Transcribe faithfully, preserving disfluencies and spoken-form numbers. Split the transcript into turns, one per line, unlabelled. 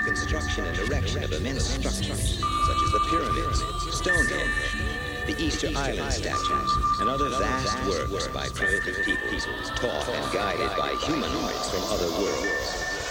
construction and erection of immense structures, such as the pyramids, Stonehenge, the Easter Island statues, and other vast works by primitive peoples, taught and guided by humanoids from other worlds.